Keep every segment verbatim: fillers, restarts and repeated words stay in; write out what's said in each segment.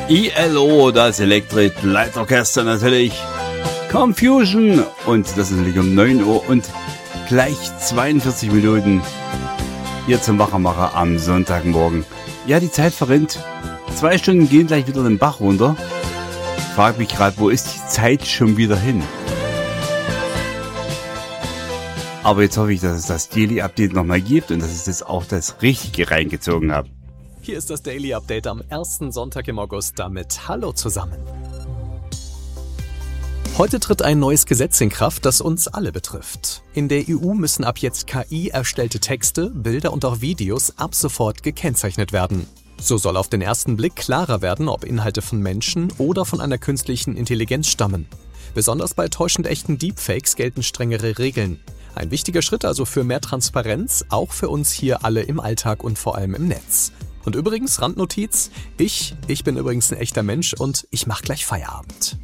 I L O, das Electric Light Orchester natürlich. Confusion und das ist natürlich um neun Uhr und gleich zweiundvierzig Minuten hier zum Wachermacher am Sonntagmorgen. Ja, die Zeit verrinnt. Zwei Stunden gehen gleich wieder den Bach runter. Ich frage mich gerade, wo ist die Zeit schon wieder hin? Aber jetzt hoffe ich, dass es das Daily Update nochmal gibt und dass ich jetzt auch das Richtige reingezogen habe. Hier ist das Daily Update am ersten Sonntag im August. Damit hallo zusammen. Heute tritt ein neues Gesetz in Kraft, das uns alle betrifft. In der E U müssen ab jetzt K I-erstellte Texte, Bilder und auch Videos ab sofort gekennzeichnet werden. So soll auf den ersten Blick klarer werden, ob Inhalte von Menschen oder von einer künstlichen Intelligenz stammen. Besonders bei täuschend echten Deepfakes gelten strengere Regeln. Ein wichtiger Schritt also für mehr Transparenz, auch für uns hier alle im Alltag und vor allem im Netz. Und übrigens, Randnotiz, ich, ich bin übrigens ein echter Mensch und ich mache gleich Feierabend.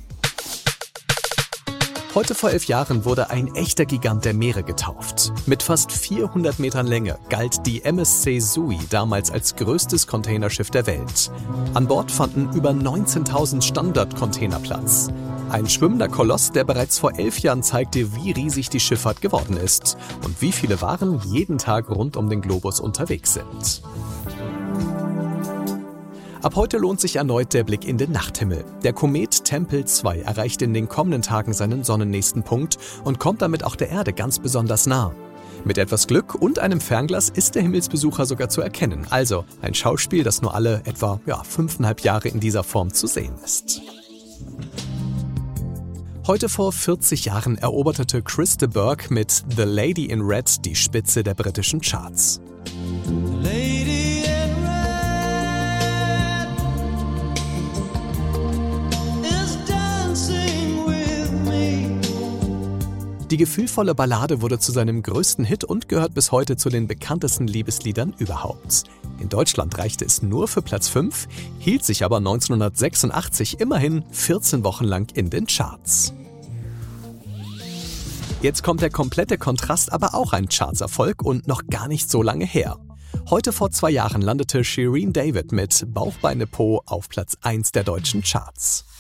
Heute vor elf Jahren wurde ein echter Gigant der Meere getauft. Mit fast vierhundert Metern Länge galt die M S C Sui damals als größtes Containerschiff der Welt. An Bord fanden über neunzehntausend Standardcontainer Platz. Ein schwimmender Koloss, der bereits vor elf Jahren zeigte, wie riesig die Schifffahrt geworden ist und wie viele Waren jeden Tag rund um den Globus unterwegs sind. Ab heute lohnt sich erneut der Blick in den Nachthimmel. Der Komet Tempel zwei erreicht in den kommenden Tagen seinen sonnennächsten Punkt und kommt damit auch der Erde ganz besonders nah. Mit etwas Glück und einem Fernglas ist der Himmelsbesucher sogar zu erkennen. Also ein Schauspiel, das nur alle etwa ja, fünfeinhalb Jahre in dieser Form zu sehen ist. Heute vor vierzig Jahren eroberte Chris de Burgh mit The Lady in Red die Spitze der britischen Charts. Die gefühlvolle Ballade wurde zu seinem größten Hit und gehört bis heute zu den bekanntesten Liebesliedern überhaupt. In Deutschland reichte es nur für Platz fünf, hielt sich aber neunzehnhundertsechsundachtzig immerhin vierzehn Wochen lang in den Charts. Jetzt kommt der komplette Kontrast, aber auch ein Chartserfolg und noch gar nicht so lange her. Heute vor zwei Jahren landete Shirin David mit Bauch, Beine, Po auf Platz eins der deutschen Charts.